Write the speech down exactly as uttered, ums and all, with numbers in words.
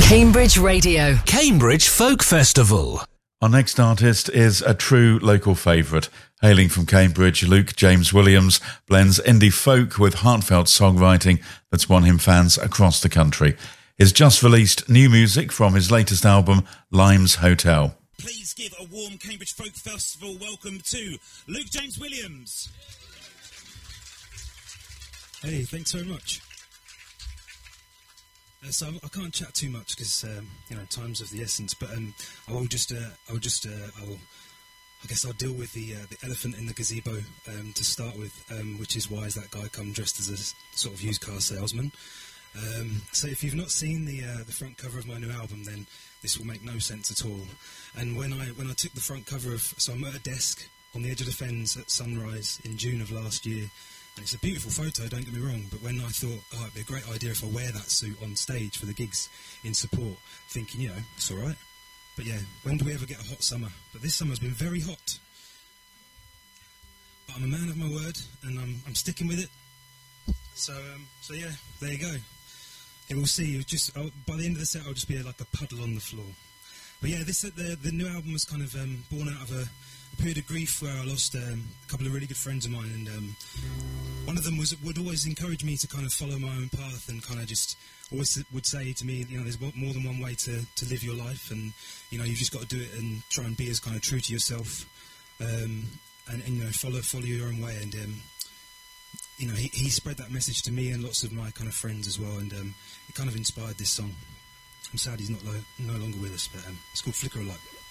Cambridge Radio. Cambridge Folk Festival. Our next artist is a true local favourite. Hailing from Cambridge, Luke James Williams blends indie folk with heartfelt songwriting that's won him fans across the country. He's just released new music from his latest album, Lime's Hotel. Please give a warm Cambridge Folk Festival welcome to Luke James Williams. Hey, thanks very much. Uh, so I can't chat too much because um, you know time's of the essence. But um, I will just, uh, I will just, uh, I will. I guess I'll deal with the uh, the elephant in the gazebo um, to start with, um, which is why is that guy come dressed as a sort of used car salesman. Um, so if you've not seen the uh, the front cover of my new album, then this will make no sense at all. And when I when I took the front cover of, so I'm at a desk on the edge of the Fens at sunrise in June of last year. And it's a beautiful photo, don't get me wrong, but when I thought, oh, it'd be a great idea if I wear that suit on stage for the gigs in support, thinking, you know, it's all right. But yeah, when do we ever get a hot summer? But this summer's been very hot. But I'm a man of my word, and I'm I'm sticking with it. So um, so yeah, there you go. Yeah, we'll see. You'll just I'll, by the end of the set, I'll just be like a puddle on the floor. But yeah, this the the new album was kind of um, born out of a. A period of grief where I lost um, a couple of really good friends of mine, and um, one of them was would always encourage me to kind of follow my own path, and kind of just always would say to me, you know, there's more than one way to, to live your life, and you know, you've just got to do it and try and be as kind of true to yourself, um, and, and you know, follow follow your own way. And um, you know, he, he spread that message to me and lots of my kind of friends as well, and um, it kind of inspired this song. I'm sad he's not lo- no longer with us, but um, it's called Flicker of Light.